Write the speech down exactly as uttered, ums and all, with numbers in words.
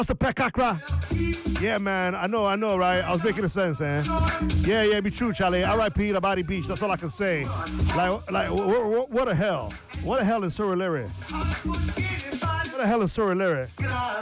What's the pekakra? Yeah, man. I know, I know, right? I was making a sense, man. Yeah, yeah, be true, Charlie. R I P to Body Beach. That's all I can say. Like, like, what, what, what the hell? What the hell is Surulere? What the hell is Surulere?